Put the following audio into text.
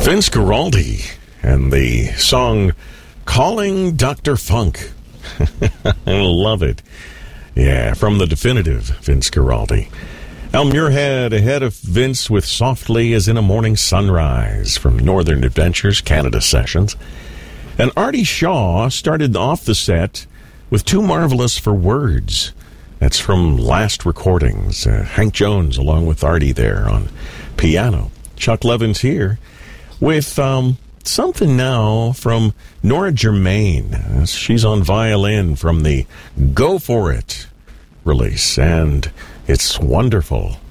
Vince Guaraldi and the song Calling Dr. Funk. I love it. Yeah, from the definitive Vince Guaraldi. Al Muirhead ahead of Vince with Softly as in a Morning Sunrise from Northern Adventures, Canada Sessions. And Artie Shaw started off the set with Too Marvelous for Words. That's from Last Recordings. Hank Jones along with Artie there on piano. Chuck Levin's here with something now from Nora Germain. She's on violin from the Go For It release, and it's wonderful.